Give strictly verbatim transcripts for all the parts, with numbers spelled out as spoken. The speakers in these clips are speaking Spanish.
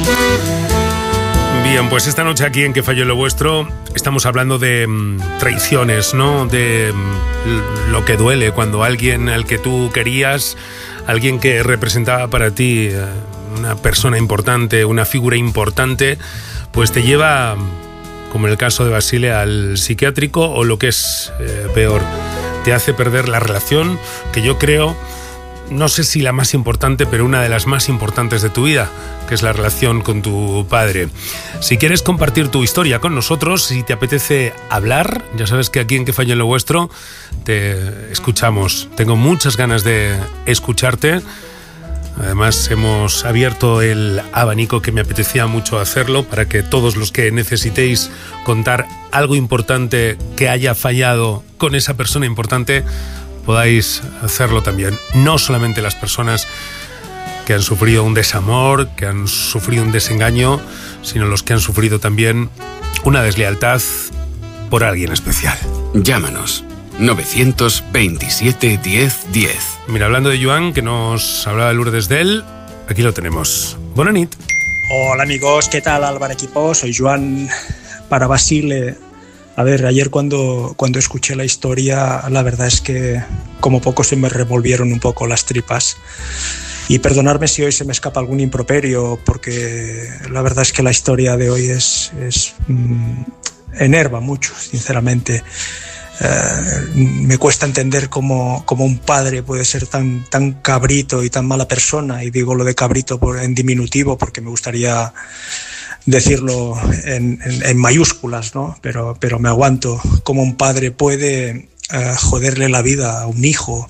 Bien, pues esta noche aquí en Que Falló Lo Vuestro estamos hablando de um, traiciones, ¿no? De um, lo que duele cuando alguien al que tú querías, alguien que representaba para ti uh, una persona importante, una figura importante, pues te lleva, como en el caso de Basile, al psiquiátrico o lo que es eh, peor, te hace perder la relación que yo creo, no sé si la más importante, pero una de las más importantes de tu vida, que es la relación con tu padre. Si quieres compartir tu historia con nosotros, si te apetece hablar, ya sabes que aquí en Que Falló Lo Vuestro te escuchamos. Tengo muchas ganas de escucharte. Además, hemos abierto el abanico, que me apetecía mucho hacerlo, para que todos los que necesitéis contar algo importante que haya fallado con esa persona importante, podáis hacerlo también. No solamente las personas que han sufrido un desamor, que han sufrido un desengaño, sino los que han sufrido también una deslealtad por alguien especial. Llámanos novecientos veintisiete diez diez. Mira, hablando de Joan, que nos hablaba Lourdes de él, aquí lo tenemos. Bona nit. Hola amigos, ¿qué tal Álvaro equipo? Soy Joan para Basile. A ver, ayer cuando, cuando escuché la historia, la verdad es que como poco se me revolvieron un poco las tripas. Y perdonadme si hoy se me escapa algún improperio, porque la verdad es que la historia de hoy es, es mmm, enerva mucho, sinceramente. Uh, me cuesta entender cómo, cómo un padre puede ser tan, tan cabrito y tan mala persona, y digo lo de cabrito por, en diminutivo, porque me gustaría decirlo en, en, en mayúsculas, ¿no? Pero, pero me aguanto. Cómo un padre puede uh, joderle la vida a un hijo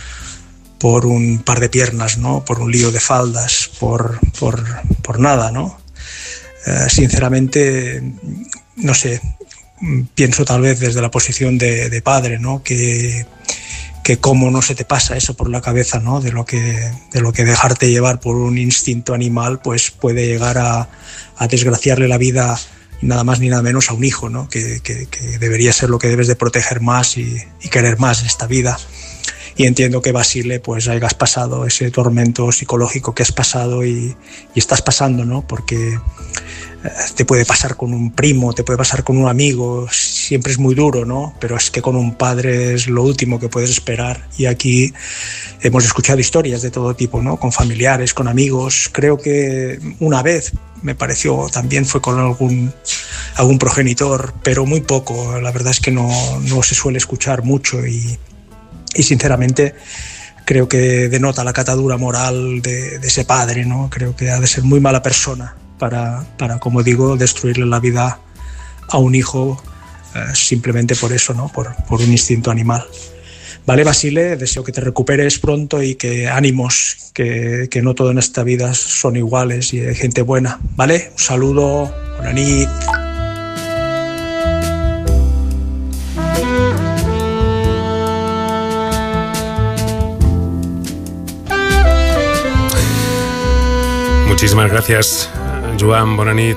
por un par de piernas, ¿no? Por un lío de faldas, por, por, por nada, ¿no? Uh, sinceramente, no sé, pienso tal vez desde la posición de, de padre, ¿no? Que, que cómo no se te pasa eso por la cabeza, ¿no? De lo que, de lo que dejarte llevar por un instinto animal, pues puede llegar a, a desgraciarle la vida, nada más ni nada menos, a un hijo, ¿no? Que, que, que debería ser lo que debes de proteger más y, y querer más en esta vida. Y entiendo que Basile, pues hayas pasado ese tormento psicológico que has pasado y, y estás pasando, ¿no? Porque te puede pasar con un primo, te puede pasar con un amigo, siempre es muy duro, ¿no? Pero es que con un padre es lo último que puedes esperar. Y aquí hemos escuchado historias de todo tipo, ¿no? Con familiares, con amigos. Creo que una vez, me pareció, también fue con algún, algún progenitor, pero muy poco. La verdad es que no, no se suele escuchar mucho y, y sinceramente creo que denota la catadura moral de, de ese padre, ¿no? Creo que ha de ser muy mala persona para, para como digo, destruirle la vida a un hijo eh, simplemente por eso, ¿no? Por, por un instinto animal. Vale, Basile, deseo que te recuperes pronto y que ánimos, que, que no todo en esta vida son iguales y hay gente buena, ¿vale? Un saludo, buena nit. Muchísimas gracias, Joan, bona nit.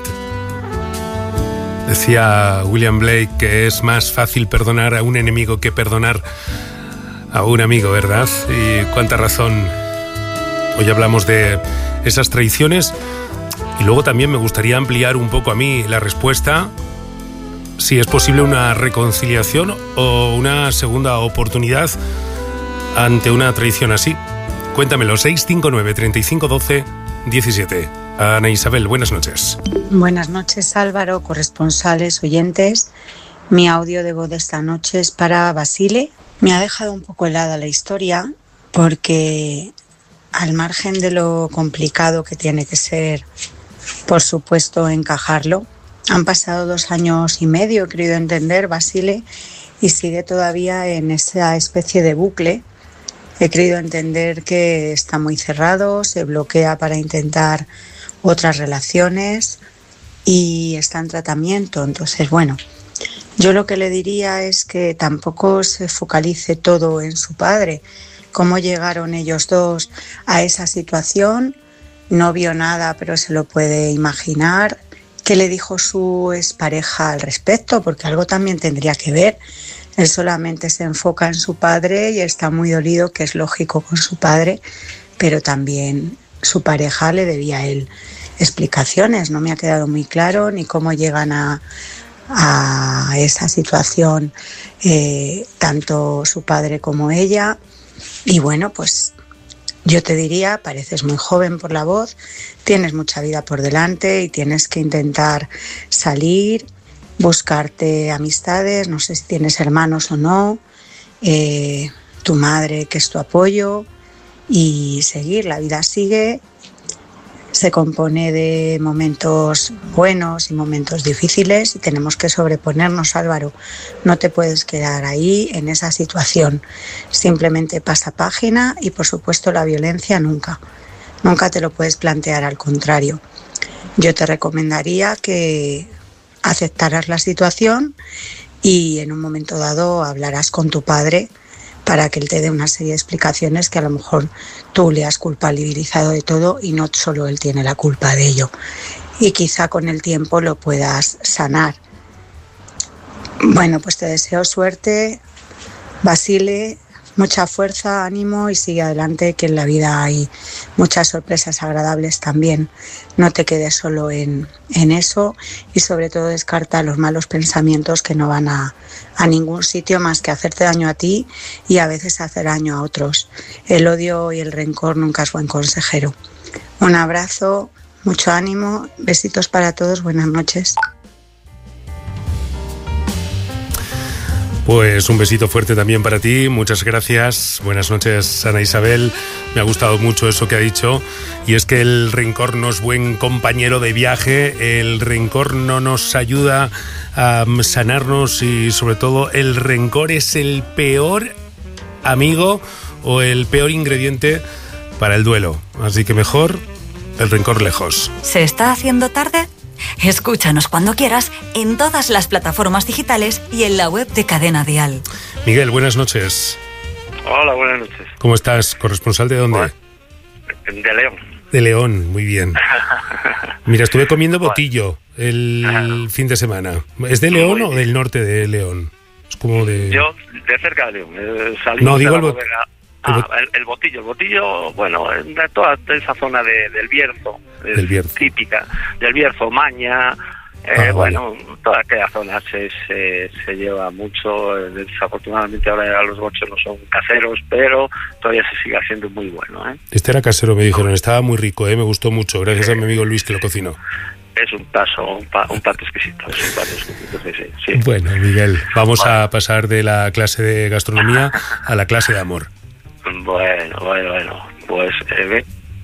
Decía William Blake que es más fácil perdonar a un enemigo que perdonar a un amigo, ¿verdad? Y cuánta razón. Hoy hablamos de esas traiciones y luego también me gustaría ampliar un poco a mí la respuesta, si es posible una reconciliación o una segunda oportunidad ante una traición así. Cuéntamelo, seis cinco nueve, treinta y cinco, doce, diecisiete. Ana Isabel, buenas noches. Buenas noches, Álvaro, corresponsales, oyentes. Mi audio de voz de esta noche es para Basile. Me ha dejado un poco helada la historia porque, al margen de lo complicado que tiene que ser, por supuesto, encajarlo, han pasado dos años y medio, he querido entender, Basile, y sigue todavía en esa especie de bucle. He querido entender que está muy cerrado, se bloquea para intentar otras relaciones y está en tratamiento. Entonces, bueno, yo lo que le diría es que tampoco se focalice todo en su padre. Cómo llegaron ellos dos a esa situación, no vio nada, pero se lo puede imaginar. ¿Qué le dijo su expareja al respecto? Porque algo también tendría que ver. Él solamente se enfoca en su padre y está muy dolido, que es lógico con su padre, pero también su pareja le debía a él explicaciones. No me ha quedado muy claro ni cómo llegan a, a esa situación eh, tanto su padre como ella. Y bueno, pues yo te diría, pareces muy joven por la voz, tienes mucha vida por delante y tienes que intentar salir, buscarte amistades, no sé si tienes hermanos o no, eh, tu madre que es tu apoyo, y seguir. La vida sigue, se compone de momentos buenos y momentos difíciles y tenemos que sobreponernos, Álvaro. No te puedes quedar ahí en esa situación. Simplemente pasa página y, por supuesto, la violencia nunca. Nunca te lo puedes plantear, al contrario. Yo te recomendaría que aceptaras la situación y en un momento dado hablarás con tu padre para que él te dé una serie de explicaciones que a lo mejor tú le has culpabilizado de todo y no solo él tiene la culpa de ello. Y quizá con el tiempo lo puedas sanar. Bueno, pues te deseo suerte, Basile, mucha fuerza, ánimo y sigue adelante, que en la vida hay muchas sorpresas agradables también. No te quedes solo en, en eso y sobre todo descarta los malos pensamientos que no van a, a ningún sitio más que hacerte daño a ti y a veces hacer daño a otros. El odio y el rencor nunca es buen consejero. Un abrazo, mucho ánimo, besitos para todos, buenas noches. Pues un besito fuerte también para ti, muchas gracias, buenas noches, Ana Isabel. Me ha gustado mucho eso que ha dicho, y es que el rencor no es buen compañero de viaje, el rencor no nos ayuda a sanarnos y sobre todo el rencor es el peor amigo o el peor ingrediente para el duelo, así que mejor el rencor lejos. ¿Se está haciendo tarde? Escúchanos cuando quieras en todas las plataformas digitales y en la web de Cadena Dial. Miguel, buenas noches. Hola, buenas noches. ¿Cómo estás? ¿Corresponsal de dónde? De León. De León, muy bien. Mira, estuve comiendo botillo el fin de semana. ¿Es de León o del norte de León? Es como de... Yo, de cerca de León. Eh, no, digo de el botillo. Ah, el, el botillo, el botillo, bueno, de toda esa zona de, del Bierzo, del Bierzo, típica, del Bierzo, Maña, eh, ah, bueno, vale. Toda aquella zona se, se, se lleva mucho, desafortunadamente ahora los bochos no son caseros, pero todavía se sigue haciendo muy bueno, ¿eh? Este era casero, me dijeron, estaba muy rico, ¿eh? Me gustó mucho, gracias sí. a mi amigo Luis que lo cocinó. Es un paso, un, pa, un plato exquisito, es un plato exquisito, sí, sí, sí. Bueno, Miguel, vamos bueno. a pasar de la clase de gastronomía a la clase de amor. Bueno, bueno, bueno, pues, eh,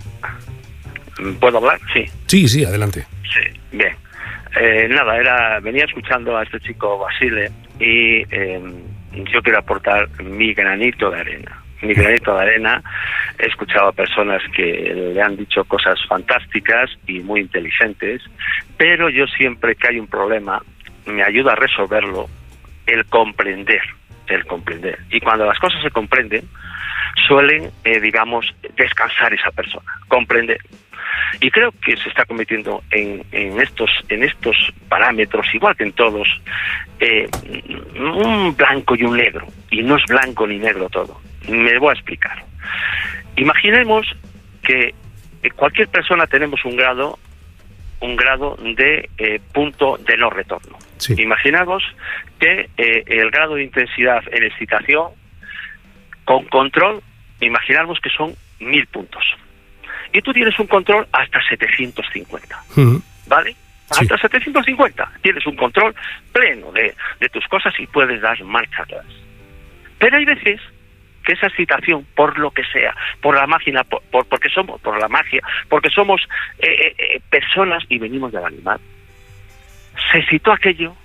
¿puedo hablar? Sí. Sí, sí, adelante. Sí, bien. Eh, nada, era venía escuchando a este chico Basile y eh, yo quiero aportar mi granito de arena. Mi granito de arena, he escuchado a personas que le han dicho cosas fantásticas y muy inteligentes, pero yo siempre que hay un problema, me ayuda a resolverlo el comprender, el comprender. Y cuando las cosas se comprenden, suelen, eh, digamos, descansar esa persona, comprender. Y creo que se está convirtiendo en, en estos en estos parámetros, igual que en todos, eh, un blanco y un negro. Y no es blanco ni negro todo. Me voy a explicar. Imaginemos que cualquier persona tenemos un grado, un grado de eh, punto de no retorno. Sí. Imaginamos que eh, el grado de intensidad en excitación con control, imaginamos que son mil puntos. Y tú tienes un control hasta setecientos cincuenta. Uh-huh. ¿Vale? Sí. Hasta setecientos cincuenta. Tienes un control pleno de, de tus cosas y puedes dar marcha atrás. Pero hay veces que esa excitación, por lo que sea, por la magia, por, por, porque somos, por la magia, porque somos eh, eh, personas y venimos del animal, se excitó aquello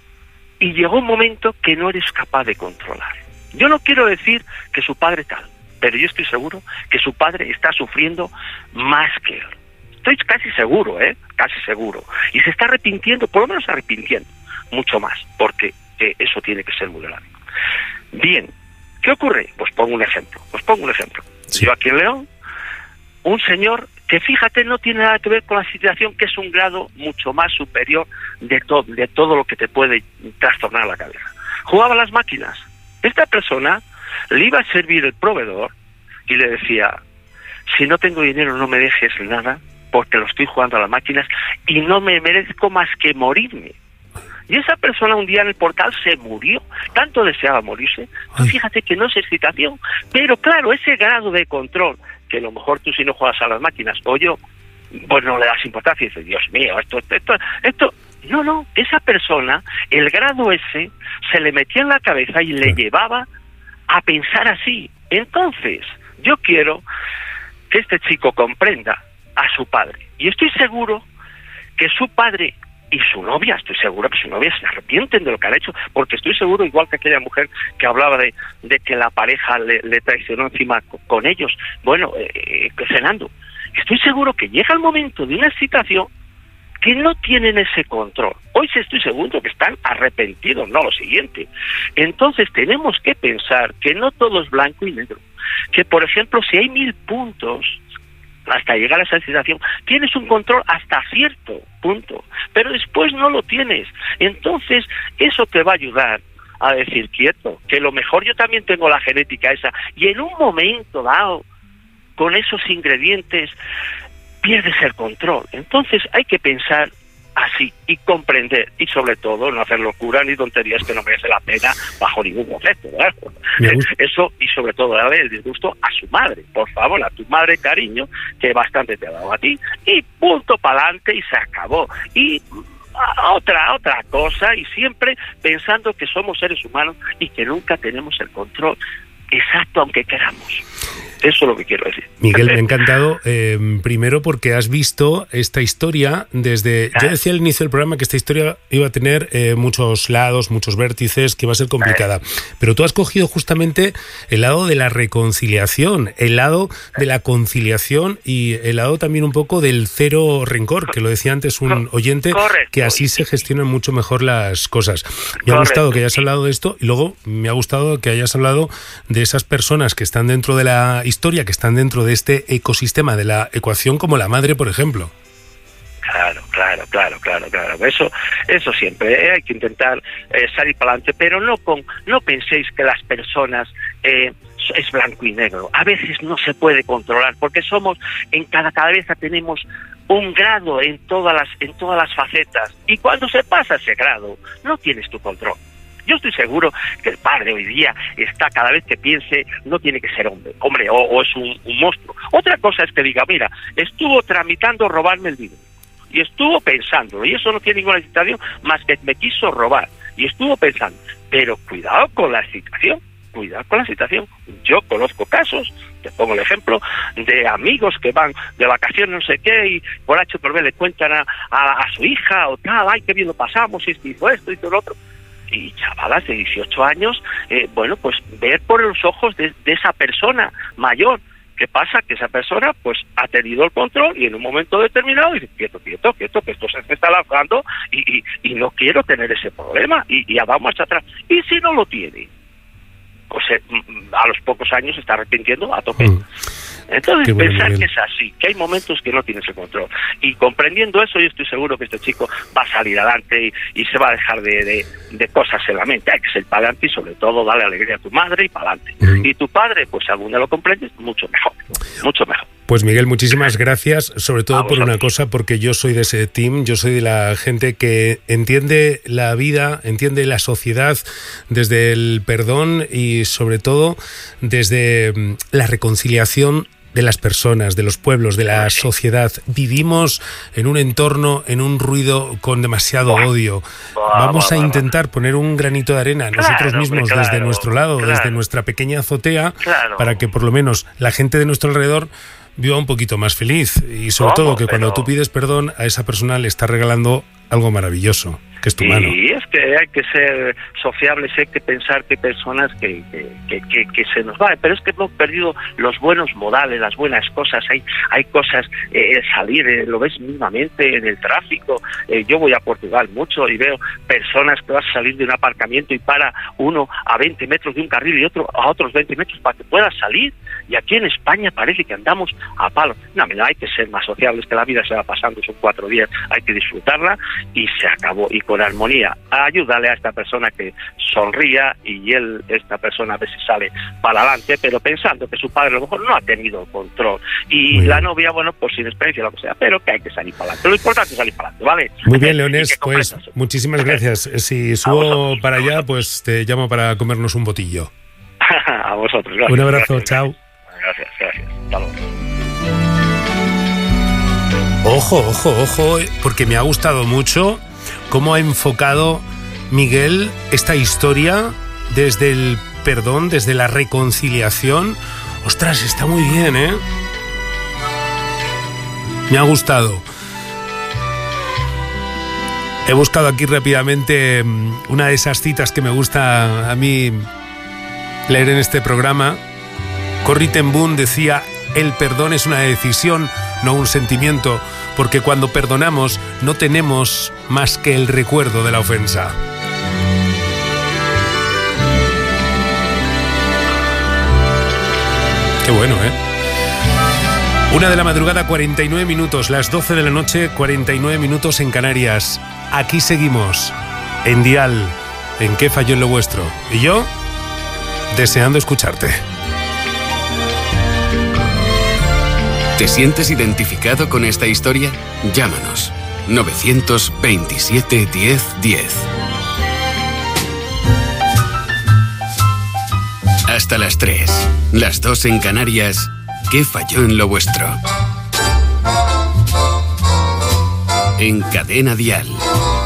y llegó un momento que no eres capaz de controlar. Yo no quiero decir que su padre tal, pero yo estoy seguro que su padre está sufriendo más que él. Estoy casi seguro, ¿eh? Casi seguro. Y se está arrepintiendo, por lo menos arrepintiendo, mucho más, porque eh, eso tiene que ser muy grave. Bien, ¿qué ocurre? Pues pongo un ejemplo, pues pongo un ejemplo. Sí. Yo aquí en León, un señor que, fíjate, no tiene nada que ver con la situación, que es un grado mucho más superior de, to- de todo lo que te puede trastornar la cabeza. Jugaba a las máquinas. Esta persona le iba a servir el proveedor y le decía, si no tengo dinero no me dejes nada, porque lo estoy jugando a las máquinas y no me merezco más que morirme. Y esa persona un día en el portal se murió, tanto deseaba morirse. Tú fíjate que no es excitación, pero claro, ese grado de control, que a lo mejor tú si no juegas a las máquinas, o yo, pues no le das importancia y dices, Dios mío, esto, esto, esto, esto... No, no, esa persona, el grado ese, se le metía en la cabeza y le llevaba a pensar así. Entonces, yo quiero que este chico comprenda a su padre. Y estoy seguro que su padre y su novia, estoy seguro que su novia se arrepienten de lo que han hecho, porque estoy seguro, igual que aquella mujer que hablaba de, de que la pareja le, le traicionó encima con, con ellos, bueno, eh, cenando. Estoy seguro que llega el momento de una excitación que no tienen ese control. Hoy sí estoy seguro que están arrepentidos, no lo siguiente. Entonces tenemos que pensar que no todo es blanco y negro. Que, por ejemplo, si hay mil puntos hasta llegar a esa excitación, tienes un control hasta cierto punto, pero después no lo tienes. Entonces, eso te va a ayudar a decir, quieto, que lo mejor yo también tengo la genética esa, y en un momento dado, con esos ingredientes, pierdes el control. Entonces, hay que pensar así y comprender, y sobre todo no hacer locura ni tonterías que no merece la pena bajo ningún concepto, ¿verdad? Eso, y sobre todo darle el disgusto a su madre, por favor, a tu madre, cariño, que bastante te ha dado a ti, y punto para adelante y se acabó. Y otra otra cosa, y siempre pensando que somos seres humanos y que nunca tenemos el control exacto aunque queramos. Eso es lo que quiero decir. Miguel, me ha encantado, eh, primero porque has visto esta historia desde... Yo decía al inicio del programa que esta historia iba a tener eh, muchos lados, muchos vértices, que iba a ser complicada. Pero tú has cogido justamente el lado de la reconciliación, el lado de la conciliación y el lado también un poco del cero rencor, que lo decía antes un oyente, Correcto. Que así se gestionan mucho mejor las cosas. Me ha Correcto. gustado que hayas hablado de esto y luego me ha gustado que hayas hablado de esas personas que están dentro de la historia, que están dentro de este ecosistema de la ecuación, como la madre, por ejemplo. Claro, claro, claro, claro, claro. Eso, eso siempre, ¿eh? Hay que intentar eh, salir para adelante, pero no con, no penséis que las personas eh, es blanco y negro. A veces no se puede controlar, porque somos, en cada cabeza tenemos un grado en todas las, en todas las facetas, y cuando se pasa ese grado, no tienes tu control. Yo estoy seguro que el padre hoy día está, cada vez que piense, no tiene que ser hombre, hombre o, o es un, un monstruo. Otra cosa es que diga, mira, estuvo tramitando robarme el dinero, y estuvo pensando, y eso no tiene ninguna excitación más que me quiso robar, y estuvo pensando, pero cuidado con la excitación, cuidado con la excitación. Yo conozco casos, te pongo el ejemplo, de amigos que van de vacaciones no sé qué, y por H por B le cuentan a, a, a su hija o tal, ay, qué bien lo pasamos, y hizo esto, hizo lo otro. Y chavalas de dieciocho años, eh, bueno, pues ver por los ojos de, de esa persona mayor. ¿Qué pasa? Que esa persona pues ha tenido el control y en un momento determinado dice, quieto, quieto, quieto, que esto se me está lanzando y, y, y no quiero tener ese problema, y, y ya vamos marcha atrás. Y si no lo tiene, pues eh, a los pocos años se está arrepintiendo a tope. Mm. Entonces, bueno, pensar que es así, que hay momentos que no tienes el control. Y comprendiendo eso, yo estoy seguro que este chico va a salir adelante y, y se va a dejar de, de, de cosas en la mente. Hay que ser para adelante y sobre todo darle alegría a tu madre y para adelante. Uh-huh. Y tu padre, pues si algún día lo comprendes, mucho mejor, mucho mejor. Pues Miguel, muchísimas gracias, sobre todo por una cosa, porque yo soy de ese team, yo soy de la gente que entiende la vida, entiende la sociedad desde el perdón y sobre todo desde la reconciliación de las personas, de los pueblos, de la sociedad. Vivimos en un entorno, en un ruido con demasiado odio. Vamos a intentar poner un granito de arena nosotros mismos desde nuestro lado, desde nuestra pequeña azotea, para que por lo menos la gente de nuestro alrededor viva un poquito más feliz. Y sobre todo que cuando tú pides perdón, a esa persona le estás regalando algo maravilloso, que es tu mano. Y es que hay que ser sociables, hay que pensar que hay personas que, que, que, que se nos van, pero es que hemos perdido los buenos modales, las buenas cosas. Hay hay cosas, eh, salir, eh, lo ves mínimamente en el tráfico. Eh, yo voy a Portugal mucho y veo personas que vas a salir de un aparcamiento y para uno a veinte metros de un carril y otro a otros veinte metros para que puedas salir. Y aquí en España parece que andamos a palo. No, mira, hay que ser más sociables, que la vida se va pasando, son cuatro días, hay que disfrutarla y se acabó. Y con armonía. Ayúdale a esta persona que sonría y él, esta persona a ver si sale para adelante, pero pensando que su padre a lo mejor no ha tenido control. Y Muy la bien. novia, bueno, pues sin experiencia, lo que sea, pero que hay que salir para adelante. Lo importante es salir para adelante, ¿vale? Muy bien, Y Leonés, que pues comprendas. muchísimas gracias. Si A subo vosotros, para a allá, vosotros. pues te llamo para comernos un botillo. A vosotros, gracias. Un abrazo, gracias, chao. Gracias, gracias. Hasta luego. Ojo, ojo, ojo, porque me ha gustado mucho cómo ha enfocado Miguel esta historia desde el perdón, desde la reconciliación. Ostras, está muy bien, ¿eh? Me ha gustado. He buscado aquí rápidamente una de esas citas que me gusta a mí leer en este programa. Corrie ten Boom decía: el perdón es una decisión, no un sentimiento, porque cuando perdonamos no tenemos más que el recuerdo de la ofensa. Qué bueno, ¿eh? Una de la madrugada, cuarenta y nueve minutos, las doce de la noche, cuarenta y nueve minutos en Canarias. Aquí seguimos, en Dial, en ¿Qué falló en lo vuestro? Y yo, deseando escucharte. ¿Te sientes identificado con esta historia? Llámanos. novecientos veintisiete diez diez. Hasta las tres. Las dos en Canarias. ¿Qué falló en lo vuestro? En Cadena Dial.